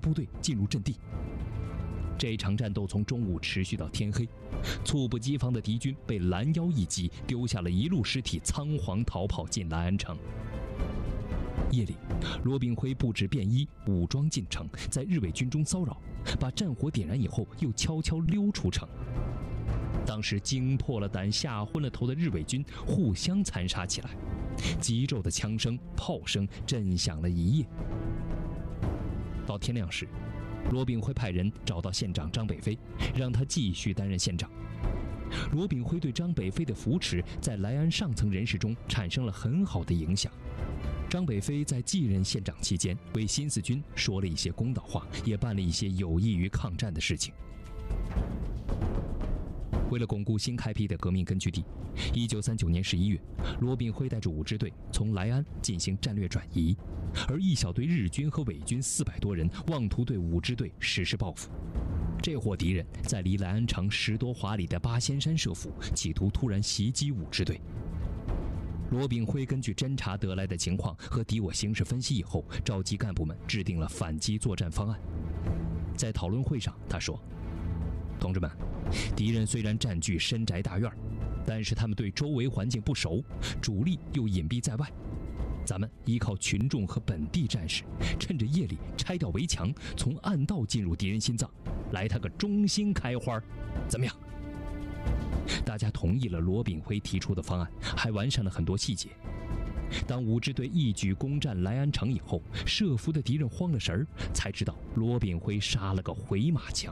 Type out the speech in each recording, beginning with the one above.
部队进入阵地。这场战斗从中午持续到天黑，猝不及防的敌军被拦腰一击，丢下了一路尸体，仓皇逃跑进莱安城。夜里，罗炳辉布置便衣，武装进城，在日伪军中骚扰，把战火点燃以后，又悄悄溜出城。当时惊破了胆、吓昏了头的日伪军互相残杀起来，急骤的枪声、炮声震响了一夜。到天亮时，罗炳辉派人找到县长张北飞，让他继续担任县长。罗炳辉对张北飞的扶持，在莱安上层人士中产生了很好的影响。张北飞在继任县长期间，为新四军说了一些公道话，也办了一些有益于抗战的事情。为了巩固新开辟的革命根据地，1939年11月，罗炳辉带着5支队从莱安进行战略转移，而一小队日军和伪军400多人妄图对5支队实施报复。这伙敌人在离莱安城10多华里的八仙山设伏，企图突然袭击5支队。罗炳辉根据侦查得来的情况和敌我形势分析以后，召集干部们制定了反击作战方案。在讨论会上，他说：“同志们，敌人虽然占据深宅大院，但是他们对周围环境不熟，主力又隐蔽在外。咱们依靠群众和本地战士，趁着夜里拆掉围墙，从暗道进入敌人心脏，来他个中心开花，怎么样？”大家同意了罗炳辉提出的方案，还完善了很多细节。当5支队一举攻占莱安城以后，设伏的敌人慌了神儿，才知道罗炳辉杀了个回马枪。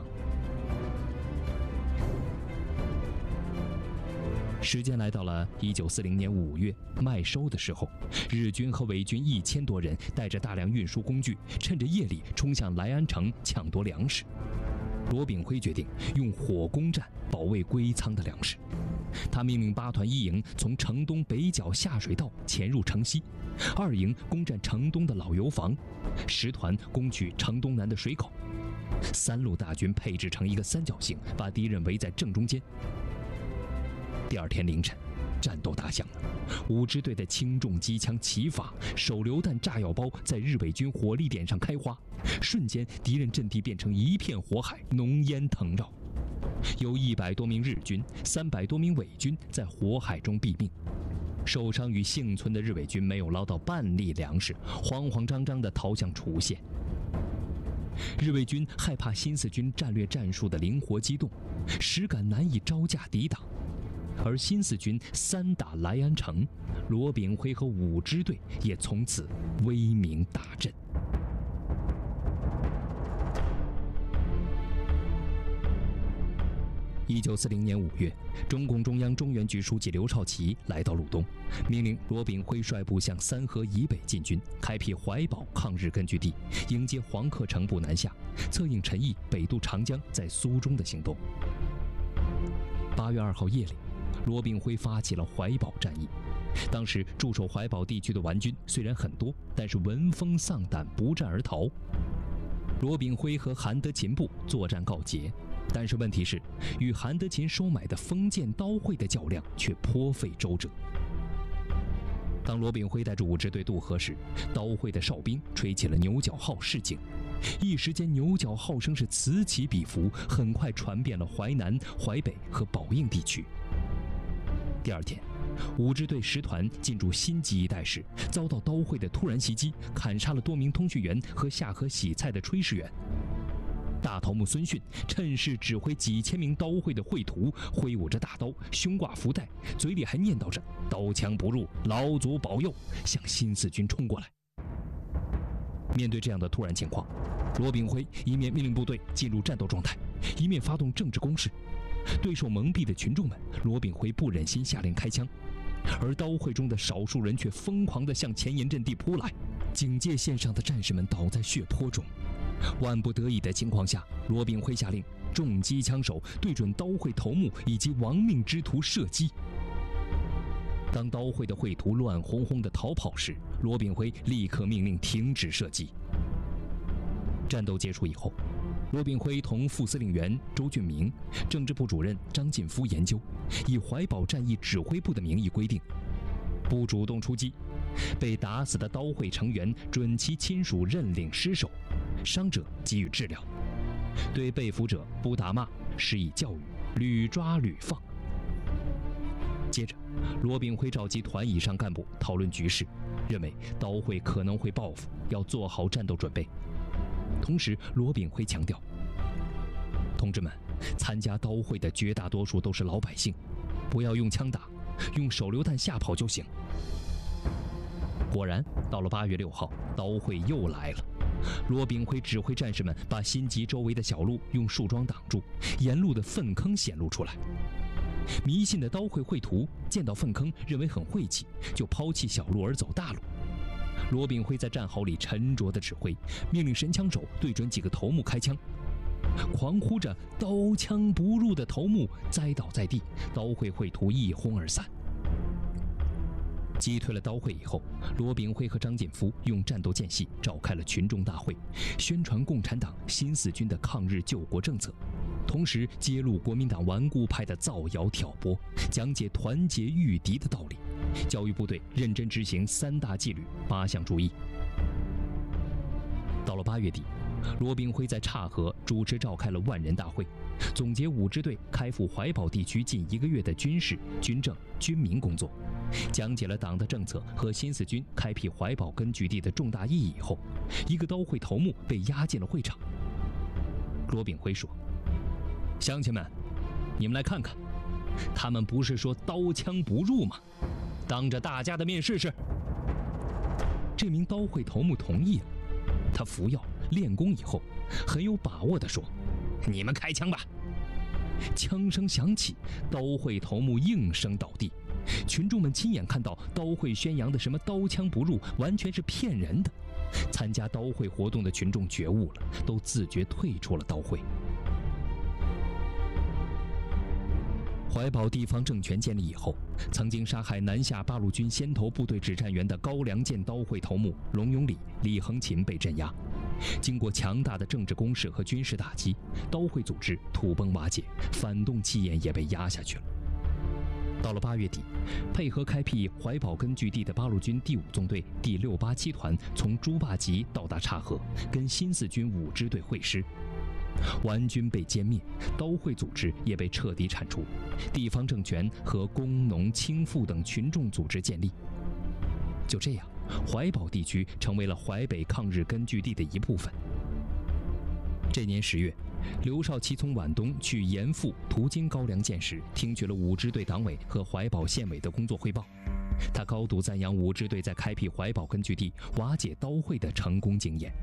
时间来到了1940年5月，麦收的时候，日军和伪军1000多人带着大量运输工具，趁着夜里冲向莱安城抢夺粮食。罗炳辉决定用火攻占，保卫归仓的粮食。他命令8团1营从城东北角下水道潜入城西，2营攻占城东的老油房，10团攻取城东南的水口。3路大军配置成一个三角形，把敌人围在正中间。第2天凌晨，战斗打响了，5支队的轻重机枪齐发，手榴弹、炸药包在日伪军火力点上开花，瞬间敌人阵地变成一片火海，浓烟腾绕。有100多名日军、300多名伪军在火海中毙命。受伤与幸存的日伪军没有捞到半粒粮食，慌慌张张地逃向楚县。日伪军害怕新四军战略战术的灵活机动，实感难以招架抵挡。而新四军3打莱安城，罗炳辉和5支队也从此威名大振。1940年5月，中共中央中原局书记刘少奇来到鲁东，命令罗炳辉率部向3河以北进军，开辟怀堡抗日根据地，迎接黄克诚部南下，策应陈毅北渡长江，在苏中的行动。8月2号夜里，罗炳辉发起了怀堡战役。当时驻守怀堡地区的顽军虽然很多，但是闻风丧胆，不战而逃。罗炳辉和韩德勤部作战告捷，但是问题是，与韩德勤收买的封建刀会的较量却颇费周折。当罗炳辉带着5支队渡河时，刀会的哨兵吹起了牛角号示警，一时间牛角号声是此起彼伏，很快传遍了淮南、淮北和宝应地区。第2天，5支队10团进驻新集一带时，遭到刀会的突然袭击，砍杀了多名通讯员和下河洗菜的炊事员。大头目孙训趁势指挥几千名刀会的会徒，挥舞着大刀，胸挂福袋，嘴里还念叨着“刀枪不入，老祖保佑”，向新四军冲过来。面对这样的突然情况，罗炳辉一面命令部队进入战斗状态，一面发动政治攻势。对受蒙蔽的群众们，罗炳辉不忍心下令开枪，而刀会中的少数人却疯狂地向前沿阵地扑来，警戒线上的战士们倒在血泊中。万不得已的情况下，罗炳辉下令重机枪手对准刀会头目以及亡命之徒射击。当刀会的会徒乱哄哄地逃跑时，罗炳辉立刻命令停止射击。战斗结束以后，罗炳辉同副司令员周俊明、政治部主任张进夫研究，以怀堡战役指挥部的名义规定，不主动出击，被打死的刀会成员准其亲属认领尸首， 伤者给予治疗，对被俘者不打骂，施以教育，屡抓屡放。接着，罗炳辉召集团以上干部讨论局势，认为刀会可能会报复，要做好战斗准备。同时，罗炳辉强调，同志们，参加刀会的绝大多数都是老百姓，不要用枪打，用手榴弹吓跑就行。果然，到了8月6号，刀会又来了。罗炳辉指挥战士们把新集周围的小路用树桩挡住，沿路的粪坑显露出来。迷信的刀会会徒见到粪坑，认为很晦气，就抛弃小路而走大路。罗炳辉在战壕里沉着地指挥，命令神枪手对准几个头目开枪，狂呼着刀枪不入的头目栽倒在地，刀会会徒一哄而散。击退了刀会以后，罗炳辉和张锦夫用战斗间隙召开了群众大会，宣传共产党新四军的抗日救国政策，同时揭露国民党顽固派的造谣挑拨，讲解团结御敌的道理，教育部队认真执行3大纪律8项注意。到了8月底，罗炳辉在岔河主持召开了万人大会，总结5支队开赴怀宝地区近1个月的军事、军政、军民工作，讲解了党的政策和新四军开辟怀宝根据地的重大意义以后，一个刀会头目被押进了会场。罗炳辉说：“乡亲们，你们来看看，他们不是说刀枪不入吗？当着大家的面试试。”这名刀会头目同意了。他服药练功以后，很有把握地说：“你们开枪吧。”枪声响起，刀会头目应声倒地。群众们亲眼看到刀会宣扬的什么刀枪不入，完全是骗人的。参加刀会活动的群众觉悟了，都自觉退出了刀会。怀宝地方政权建立以后，曾经杀害南下八路军先头部队指战员的高梁舰刀会头目龙永礼、李恒勤被镇压。经过强大的政治攻势和军事打击，刀会组织土崩瓦解，反动气焰也被压下去了。到了8月底，配合开辟怀宝根据地的八路军第5纵队第687团从猪坝集到达岔河，跟新四军5支队会师。顽军被歼灭，刀会组织也被彻底铲除，地方政权和工农轻妇等群众组织建立。就这样，怀宝地区成为了淮北抗日根据地的一部分。这年10月，刘少奇从皖东去盐阜途经高梁舰时，听取了5支队党委和怀宝县委的工作汇报。他高度赞扬5支队在开辟怀宝根据地、瓦解刀会的成功经验。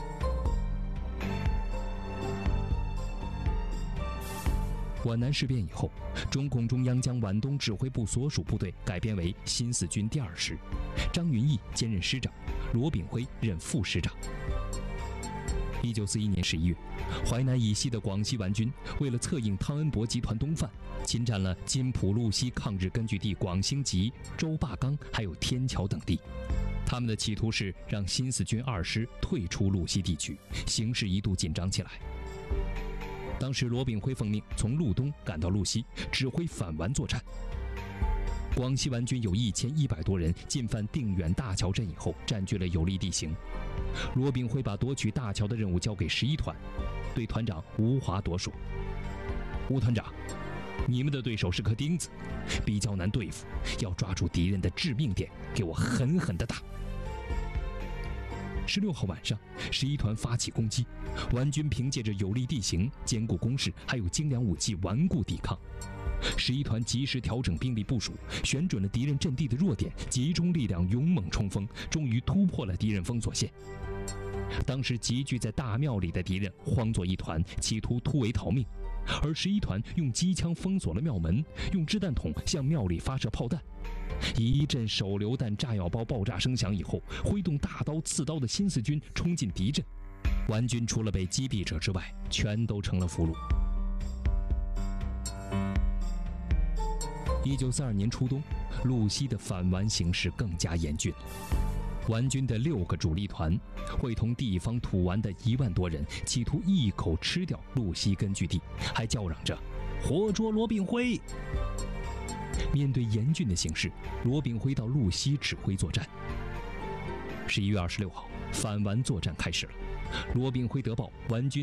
皖南事变以后，中共中央将皖东指挥部所属部队改编为新四军第2师，张云逸兼任师长，罗炳辉任副师长。1941年11月，淮南以西的广西皖军为了策应汤恩伯集团东犯，侵占了金浦路西抗日根据地广兴集、周坝岗还有天桥等地。他们的企图是让新四军2师退出路西地区，形势一度紧张起来。当时罗炳辉奉命从路东赶到路西，指挥反皖作战。广西皖军有1100多人进犯定远大桥镇以后，占据了有利地形。罗炳辉把夺取大桥的任务交给11团，对团长吴华铎说：“吴团长，你们的对手是颗钉子，比较难对付，要抓住敌人的致命点，给我狠狠地打。”16号晚上，11团发起攻击，皖军凭借着有利地形、坚固工事，还有精良武器，顽固抵抗。11团及时调整兵力部署，选准了敌人阵地的弱点，集中力量勇猛冲锋，终于突破了敌人封锁线。当时集聚在大庙里的敌人慌作一团，企图突围逃命，而11团用机枪封锁了庙门，用掷弹筒向庙里发射炮弹。一阵手榴弹、炸药包爆炸声响以后，挥动大刀、刺刀的新四军冲进敌阵，皖军除了被击毙者之外，全都成了俘虏。1942年初冬，路西的反皖形势更加严峻了。皖军的6个主力团会同地方土顽的1万多人，企图一口吃掉路西根据地，还叫嚷着“活捉罗炳辉”。面对严峻的形势，罗炳辉到路西指挥作战。11月26号，反皖作战开始了。 罗炳辉得报，皖军